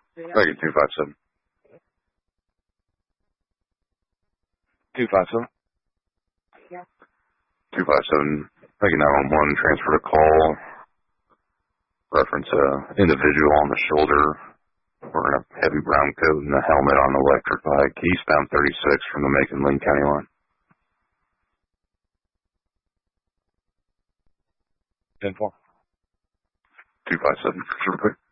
Thank you, 257. 257. 257. Thank you, 911. Transfer to call. Reference individual on the shoulder. Wearing a heavy brown coat and a helmet on the electric bike. Eastbound 36 from the Macon-Lane County line. 10-4. 257. Super quick.